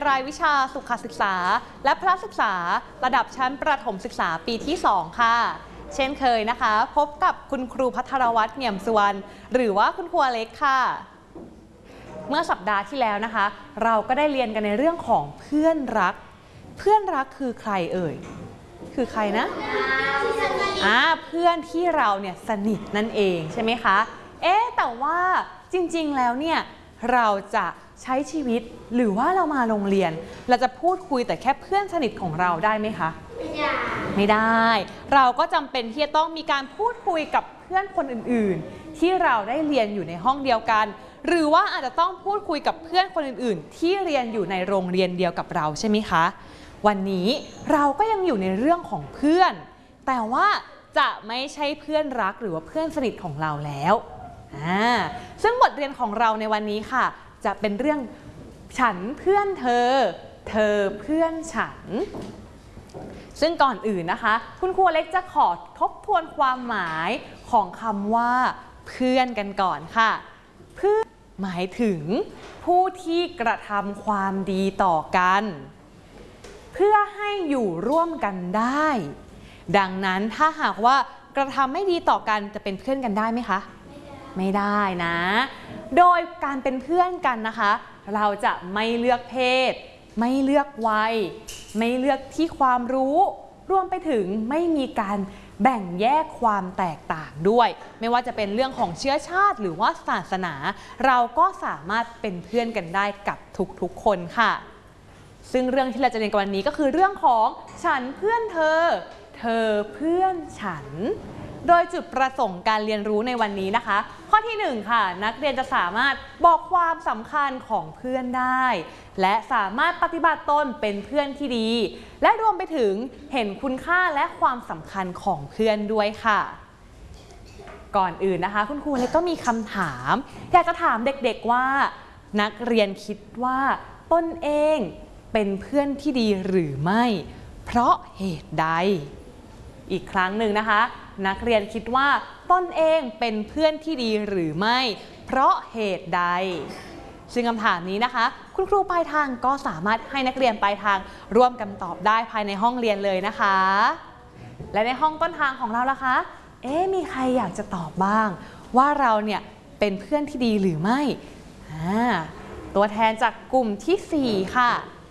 รายวิชาสุขศึกษาและพระศึกษาระดับชั้นประถมศึกษาปีที่ 2 ค่ะเช่นเคยนะคะพบกับคุณครูภัทรวัฒน์ เงี่ยมสุวรรณหรือว่าคุณครูอเล็กค่ะเมื่อสัปดาห์ที่แล้วนะคะเราก็ได้เรียนกันในเรื่องของเพื่อนรักเพื่อนรักคือใครเอ่ยคือใครนะเพื่อนที่เราเนี่ยสนิทนั่นเองใช่ไหมคะแต่ว่าจริงๆแล้วเนี่ยเราจะใช้ชีวิตหรือว่าเรามาโรงเรียนเราจะพูดคุยแต่แค่เพื่อนสนิทของเราได้ไหมคะไม่ได้เราก็จำเป็นที่จะต้องมีการพูดคุยกับเพื่อนคนอื่นๆที่เราได้เรียนอยู่ในห้องเดียวกันหรือว่าอาจจะต้องพูดคุยกับเพื่อนคนอื่นๆที่เรียนอยู่ในโรงเรียนเดียวกับเราใช่ไหมคะวันนี้เราก็ยังอยู่ในเรื่องของเพื่อนแต่ว่าจะไม่ใช่เพื่อนรักหรือว่าเพื่อนสนิทของเราแล้วซึ่งบทเรียนของเราในวันนี้ค่ะจะเป็นเรื่องฉันเพื่อนเธอเธอเพื่อนฉันซึ่งก่อนอื่นนะคะคุณครูเล็กจะขอทบทวนความหมายของคำว่าเพื่อนกันก่อนค่ะเพื่อนหมายถึงผู้ที่กระทำความดีต่อกันเพื่อให้อยู่ร่วมกันได้ดังนั้นถ้าหากว่ากระทำไม่ดีต่อกันจะเป็นเพื่อนกันได้ไหมคะไม่ได้นะโดยการเป็นเพื่อนกันนะคะเราจะไม่เลือกเพศไม่เลือกวัยไม่เลือกที่ความรู้รวมไปถึงไม่มีการแบ่งแยกความแตกต่างด้วยไม่ว่าจะเป็นเรื่องของเชื้อชาติหรือว่าศาสนาเราก็สามารถเป็นเพื่อนกันได้กับทุกๆคนค่ะซึ่งเรื่องที่เราจะเรียนกันวันนี้ก็คือเรื่องของฉันเพื่อนเธอเธอเพื่อนฉันโดยจุดประสงค์การเรียนรู้ในวันนี้นะคะข้อที่1ค่ะนักเรียนจะสามารถบอกความสำคัญของเพื่อนได้และสามารถปฏิบัติตนเป็นเพื่อนที่ดีและรวมไปถึงเห็นคุณค่าและความสำคัญของเพื่อนด้วยค่ะก่อนอื่นนะคะคุณครูเล็กก็มีคำถามอยากจะถามเด็กๆว่านักเรียนคิดว่าตนเองเป็นเพื่อนที่ดีหรือไม่เพราะเหตุใดอีกครั้งหนึ่งนะคะนักเรียนคิดว่าตนเองเป็นเพื่อนที่ดีหรือไม่เพราะเหตุใดซึ่งคำถามนี้นะคะคุณครูปลายทางก็สามารถให้นักเรียนปลายทางร่วมกันตอบได้ภายในห้องเรียนเลยนะคะและในห้องต้นทางของเราล่ะคะมีใครอยากจะตอบบ้างว่าเราเนี่ยเป็นเพื่อนที่ดีหรือไม่ตัวแทนจากกลุ่มที่4ค่ะ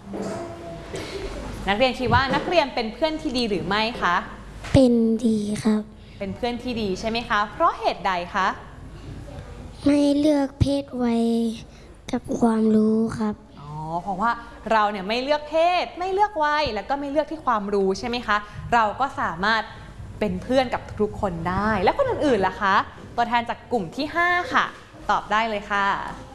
นักเรียนคิดว่านักเรียนเป็นเพื่อนที่ดีหรือไม่คะเป็นดีครับเป็นเพื่อนที่ดีใช่ไหมคะเพราะเหตุใดคะไม่เลือกเพศวัยกับความรู้ครับเพราะว่าเราเนี่ยไม่เลือกเพศไม่เลือกวัยแล้วก็ไม่เลือกที่ความรู้ใช่ไหมคะเราก็สามารถเป็นเพื่อนกับทุกคนได้แล้วคนอื่นๆล่ะคะตัวแทนจากกลุ่มที่5ค่ะตอบได้เลยค่ะ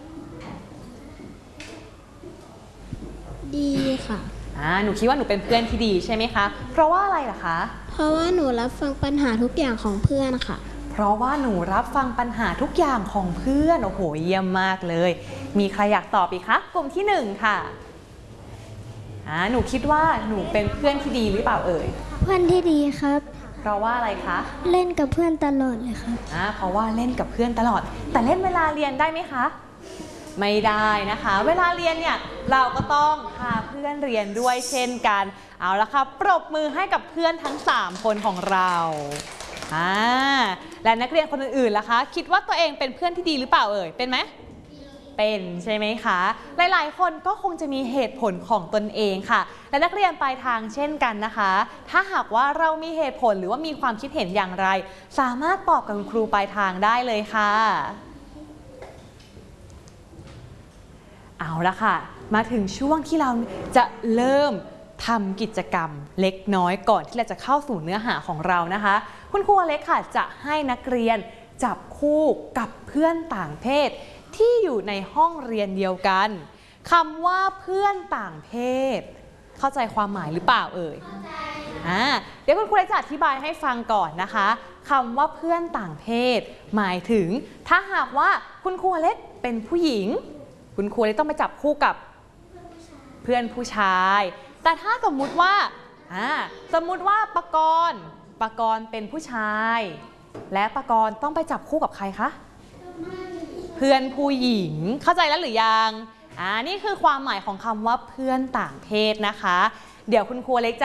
ดีค่ะหนูคิดว่าหนูเป็นเพื่อนที่ดีใช่ไหมคะเพราะว่าอะไรล่ะคะเพราะว่าหนูรับฟังปัญหาทุกอย่างของเพื่อนค่ะเพราะว่าหนูรับฟังปัญหาทุกอย่างของเพื่อนโอ้โหเยี่ยมมากเลยมีใครอยากตอบอีกคะกลุ่มที่1ค่ะหนูคิดว่าหนูเป็นเพื่อนที่ดีหรือเปล่าเอ่ยเพื่อนที่ดีครับเพราะว่าอะไรคะเล่นกับเพื่อนตลอดเลยครับเพราะว่าเล่นกับเพื่อนตลอดแต่เล่นเวลาเรียนได้ไหมคะไม่ได้นะคะเวลาเรียนเนี่ยเราก็ต้องพาเพื่อนเรียนด้วยเช่นกันเอาละค่ะปรบมือให้กับเพื่อนทั้ง3คนของเราและนักเรียนคนอื่นๆล่ะคะคิดว่าตัวเองเป็นเพื่อนที่ดีหรือเปล่าเอ่ยเป็นไหมเป็นใช่ไหมคะหลายๆคนก็คงจะมีเหตุผลของตนเองค่ะและนักเรียนปลายทางเช่นกันนะคะถ้าหากว่าเรามีเหตุผลหรือว่ามีความคิดเห็นอย่างไรสามารถตอบกับคุณครูปลายทางได้เลยค่ะเอาละค่ะมาถึงช่วงที่เราจะเริ่มทำกิจกรรมเล็กน้อยก่อนที่เราจะเข้าสู่เนื้อหาของเรานะคะคุณครูเล็กค่ะจะให้นักเรียนจับคู่กับเพื่อนต่างเพศที่อยู่ในห้องเรียนเดียวกันคำว่าเพื่อนต่างเพศเข้าใจความหมายหรือเปล่าเอ่ยเดี๋ยวคุณครูเล็กจะอธิบายให้ฟังก่อนนะคะคำว่าเพื่อนต่างเพศหมายถึงถ้าหากว่าคุณครูเล็กเป็นผู้หญิงคุณครูเลยต้องไปจับคู่กับเพื่อนผู้ชายแต่ถ้าสมมุติว่าปกรณ์เป็นผู้ชายและปกรณ์ต้องไปจับคู่กับใครคะเพื่อนผู้หญิงเข้าใจแล้วหรือยังนี่คือความหมายของคำว่าเพื่อนต่างเพศนะคะ เดี๋ยวคุณครูเล็กจะ